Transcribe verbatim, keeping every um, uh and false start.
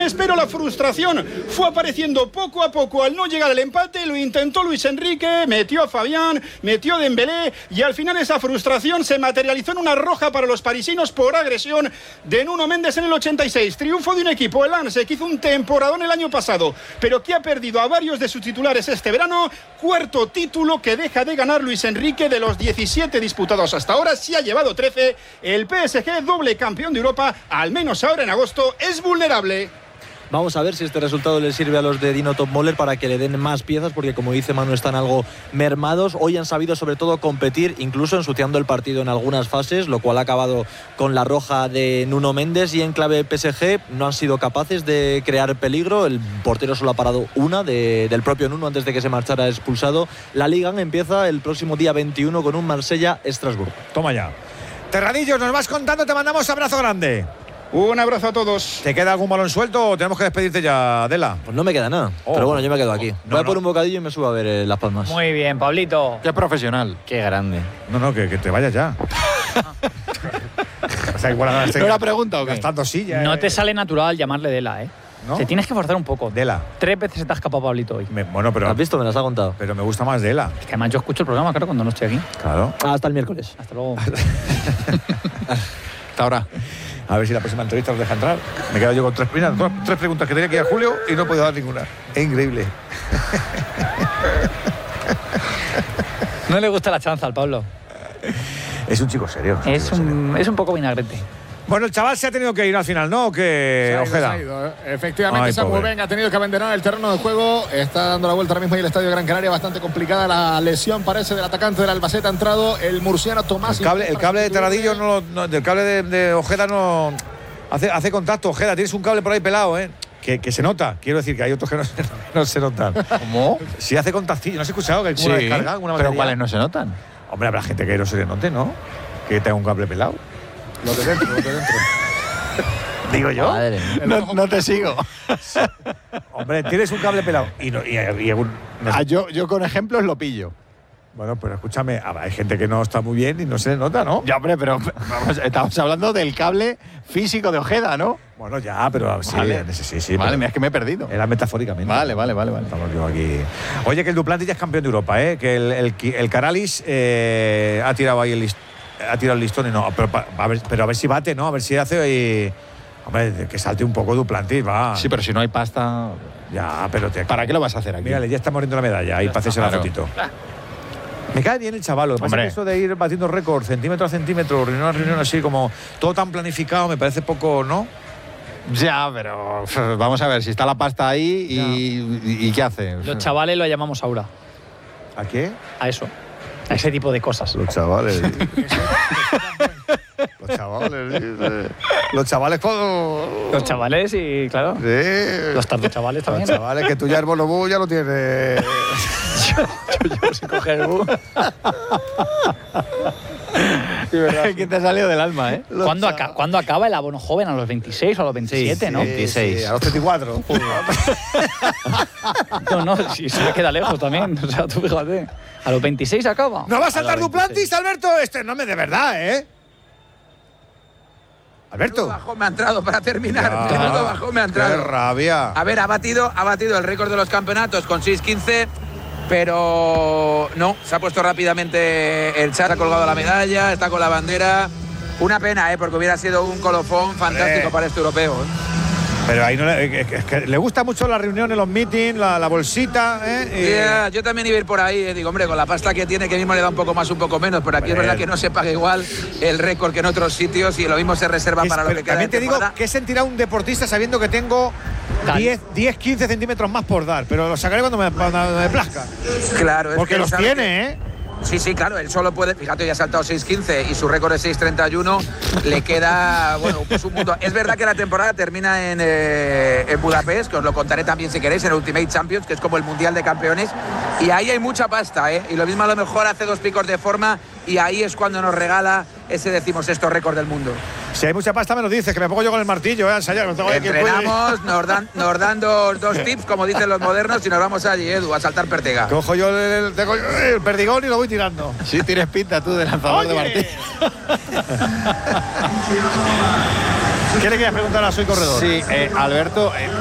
Pero la frustración fue apareciendo poco a poco al no llegar al empate. Lo intentó Luis Enrique, metió a Fabián, metió a Dembélé y al final esa frustración se materializó en una roja para los parisinos por agresión de Nuno Méndez en el ochenta y seis. Triunfo de un equipo, el Lens, que hizo un temporadón el año pasado, pero que ha perdido a varios de sus titulares este verano. Cuarto título que deja de ganar Luis Enrique de los diecisiete disputados hasta ahora. Sí ha llevado trece. El P S G, doble campeón de Europa, al menos ahora en agosto, es vulnerable. Vamos a ver si este resultado le sirve a los de Dino Topmoller para que le den más piezas, porque como dice Manu, están algo mermados. Hoy han sabido sobre todo competir, incluso ensuciando el partido en algunas fases, lo cual ha acabado con la roja de Nuno Méndez. Y en clave P S G no han sido capaces de crear peligro. El portero solo ha parado una de, del propio Nuno antes de que se marchara expulsado. La Liga empieza el próximo día veintiuno con un Marsella-Estrasburgo. Toma ya. Terradillos, nos vas contando, te mandamos abrazo grande. Un abrazo a todos. ¿Te queda algún balón suelto o tenemos que despedirte ya, Adela? Pues no me queda nada, oh, pero bueno, yo me quedo aquí. No, Voy a no. por un bocadillo y me subo a ver eh, Las Palmas. Muy bien, Pablito. Qué profesional. Qué grande. No, no, que, que te vayas ya. O sea, igual ahora estoy ¿No la pregunta o qué? gastando sillas. No te sale natural llamarle Dela, ¿eh? ¿No? Te tienes que forzar un poco. Dela. Tres veces se te ha escapado Pablito hoy. Me, bueno, pero, ¿Has visto? Me las ha contado. pero me gusta más Dela. Es que además yo escucho el programa, claro, cuando no estoy aquí. Claro. Hasta el miércoles. Hasta luego. Hasta ahora. A ver si la próxima entrevista nos deja entrar. Me he quedado yo con tres, mira, dos, tres preguntas que tenía que ir a Julio y no he podido dar ninguna. Es increíble. No le gusta la chanza al Pablo. Es un chico serio. Es un, Es chico serio. un, es un poco vinagrete. Bueno, el chaval se ha tenido que ir al final, ¿no? ¿O qué, Se ha ido, Ojeda? se ha ido, ¿eh? Efectivamente, Ay, Samu pobre. Benga ha tenido que abandonar el terreno de juego. Está dando la vuelta ahora mismo en el Estadio Gran Canaria. Bastante complicada la lesión, parece, del atacante del Albacete. Ha entrado el murciano Tomás. El cable, el cable de Terradillo, no, lo- no, del cable de, de Ojeda no... Hace, hace contacto, Ojeda. Tienes un cable por ahí pelado, ¿eh? Que, que se nota. Quiero decir que hay otros que no, se- no se notan. ¿Cómo? Si hace contactillo. ¿No has escuchado que hay como una descarga? Una pero batería? ¿cuáles no se notan? Hombre, habrá gente que no se le note, ¿no? Que tenga un cable pelado. Lo de dentro, lo de dentro. Digo yo. Madre. No, no te sigo. Hombre, tienes un cable pelado. Y, no, y, y algún- no sé. Ah, yo, yo con ejemplos lo pillo. Bueno, pero escúchame, hay gente que no está muy bien y no se le nota, ¿no? Ya, hombre, pero vamos, estamos hablando del cable físico de Ojeda, ¿no? Bueno, ya, pero sí, Vale. sí, sí, sí, Vale, pero mira, es que me he perdido. era metafóricamente. Vale, vale, vale, vale. Estamos yo aquí. Oye, que el Duplantis ya es campeón de Europa, ¿eh? Que el, el, el Caralis eh, ha tirado ahí el listón, ha tirado el listón y no, pero, pa- a ver, pero a ver si bate, ¿no? A ver si hace hoy. Hombre, que salte un poco Duplantis, va. Sí, pero si no hay pasta, Ya, pero te. ¿para qué lo vas a hacer aquí? Mírale, ya está muriendo la medalla ahí para hacerse la claro. fotito. Me cae bien el chaval, lo que pasa Hombre. es que eso de ir batiendo récord, centímetro a centímetro, reunión a reunión así, como todo tan planificado, me parece poco, ¿no? Ya, pero pff, vamos a ver, si está la pasta ahí y, y, y ¿qué hace? Los chavales lo llamamos aura. ¿A qué? A eso. A ese tipo de cosas. Los chavales. Los chavales, sí. Los chavales con. Los chavales y, claro, Sí. los tardos chavales también. Los chavales, que tú ya el bonobú ya lo tienes. yo, yo llevo sin coger el bus. que te ha salido del alma, ¿eh? ¿Cuándo, aca- ¿Cuándo acaba el abono joven? ¿A los veintiséis o a los veintisiete, no? veintiséis. A los treinta y cuatro. No, no, si se me queda lejos también. O sea, tú fíjate. ¿A los veintiséis acaba? ¿No va a saltar los Duplantis, Alberto? Este no me de verdad, ¿eh? Alberto. Menudo bajón me ha entrado para terminar. Ya. Menudo bajón me ha Qué entrado. rabia. A ver, ha batido, ha batido el récord de los campeonatos con seis quince, pero no, se ha puesto rápidamente el chat, ha colgado la medalla, está con la bandera. Una pena, ¿eh? Porque hubiera sido un colofón fantástico Eh. para este europeo, ¿eh? Pero ahí no le, es que- es que le gusta mucho las reuniones, los meetings, la, la bolsita, ¿eh? Y- Yeah, yo también iba a ir por ahí, eh. Digo, hombre, con la pasta que tiene, que mismo le da un poco más, un poco menos, pero aquí Hombre. es verdad que no se paga igual el récord que en otros sitios y lo mismo se reserva Es- para lo pero que queda de también te digo, temporada. ¿qué sentirá un deportista sabiendo que tengo Tal. diez, quince centímetros más por dar? Pero los sacaré cuando me, cuando me plazca. Claro, es Porque que los sabe tiene, que- ¿eh? Sí, sí, claro, él solo puede, fíjate, ya ha saltado seis quince y su récord es seis treinta y uno, le queda, bueno, pues un mundo. Es verdad que la temporada termina en, eh, en Budapest, que os lo contaré también si queréis, en el Ultimate Champions, que es como el Mundial de Campeones, y ahí hay mucha pasta, ¿eh? Y lo mismo a lo mejor hace dos picos de forma y ahí es cuando nos regala ese decimosexto récord del mundo. Si hay mucha pasta me lo dices, que me pongo yo con el martillo, ¿eh? A ensayar, no tengo aquí el cuello. Entrenamos, nos dan, nos dan dos, dos tips, como dicen los modernos, y nos vamos allí, Edu, a saltar pertega. Cojo yo el, el- tengo el perdigón y lo voy tirando. Sí, tienes pinta tú de lanzador de Oye. Martín. ¿Qué le querías preguntar a Soy Corredor? Sí, eh, Alberto, eh,